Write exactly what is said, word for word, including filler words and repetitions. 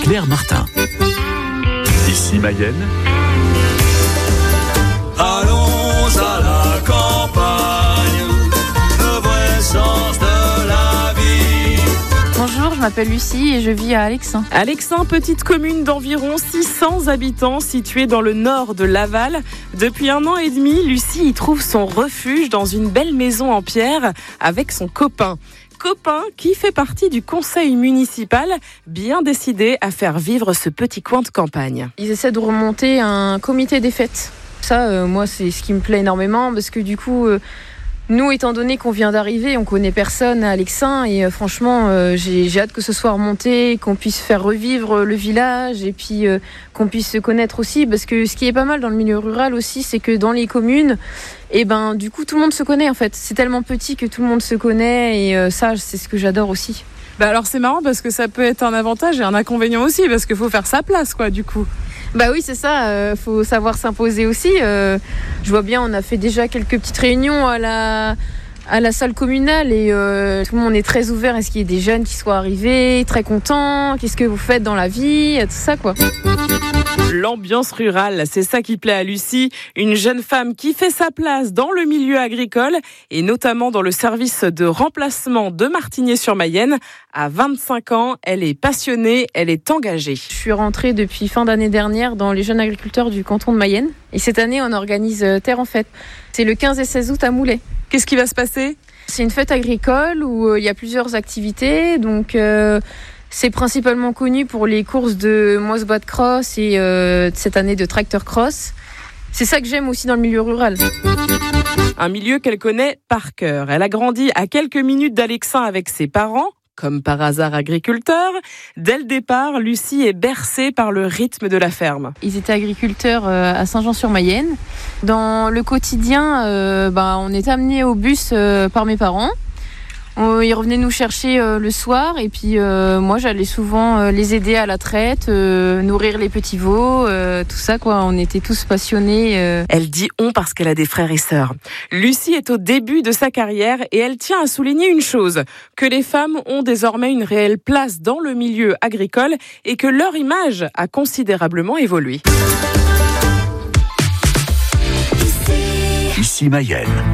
Claire Martin. Ici Mayenne. Allons à la campagne, le vrai sens de la vie. Bonjour, je m'appelle Lucie et je vis à Alexin. Alexin, petite commune d'environ six cents habitants située dans le nord de Laval. Depuis un an et demi, Lucie y trouve son refuge dans une belle maison en pierre avec son copain. Copain qui fait partie du conseil municipal, bien décidé à faire vivre ce petit coin de campagne. Ils essaient de remonter un comité des fêtes. Ça, euh, moi, c'est ce qui me plaît énormément parce que du coup, euh, nous, étant donné qu'on vient d'arriver, on connaît personne à Alexin et euh, franchement, euh, j'ai, j'ai hâte que ce soit remonté, qu'on puisse faire revivre le village et puis euh, qu'on puisse se connaître aussi parce que ce qui est pas mal dans le milieu rural aussi, c'est que dans les communes, et ben du coup tout le monde se connaît en fait. C'est tellement petit que tout le monde se connaît et euh, ça, c'est ce que j'adore aussi. Bah alors c'est marrant parce que ça peut être un avantage et un inconvénient aussi parce qu'il faut faire sa place quoi du coup. Bah oui, c'est ça, euh, faut savoir s'imposer aussi. Euh, je vois bien, on a fait déjà quelques petites réunions à la, à la salle communale et euh, tout le monde est très ouvert à ce qu'il y ait des jeunes qui soient arrivés, très contents, qu'est-ce que vous faites dans la vie, tout ça quoi. L'ambiance rurale, c'est ça qui plaît à Lucie, une jeune femme qui fait sa place dans le milieu agricole et notamment dans le service de remplacement de Martigny-sur-Mayenne. À vingt-cinq ans, elle est passionnée, elle est engagée. Je suis rentrée depuis fin d'année dernière dans les jeunes agriculteurs du canton de Mayenne et cette année on organise Terre en fête. C'est le quinze et seize août à Moulay. Qu'est-ce qui va se passer ? C'est une fête agricole où euh, il y a plusieurs activités, donc euh, c'est principalement connu pour les courses de Moise Bois de Cross et euh, cette année de Tracteur Cross. C'est ça que j'aime aussi dans le milieu rural. Un milieu qu'elle connaît par cœur. Elle a grandi à quelques minutes d'Alexin avec ses parents, comme par hasard agriculteurs. Dès le départ, Lucie est bercée par le rythme de la ferme. Ils étaient agriculteurs à Saint-Jean-sur-Mayenne. Dans le quotidien, euh, bah, on est amenés au bus euh, par mes parents. Ils revenaient nous chercher euh, le soir et puis euh, moi j'allais souvent euh, les aider à la traite, euh, nourrir les petits veaux, euh, tout ça quoi. On était tous passionnés. Euh. Elle dit on parce qu'elle a des frères et sœurs. Lucie est au début de sa carrière et elle tient à souligner une chose, que les femmes ont désormais une réelle place dans le milieu agricole et que leur image a considérablement évolué. Ici Mayenne.